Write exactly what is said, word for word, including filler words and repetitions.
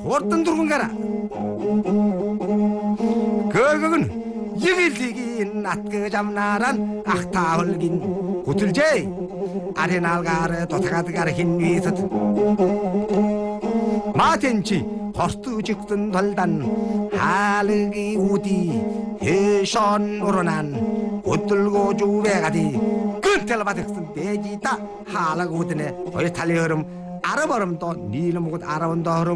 хурдан дурган гара. Гэгэн игэлигийн натгаж амнаран ахтаавлгин хөтөлжээ. Ареналгаар дотгадгаар хинвисэд. Матенчи хортужигтэн толдан хаалги уди 해션 오로난 옷들고 주베가디 근텔바득슨 대지다 하라고 드네 거의 달리 흐름 알아버름 또 니는 뭐고 알아온다 흐름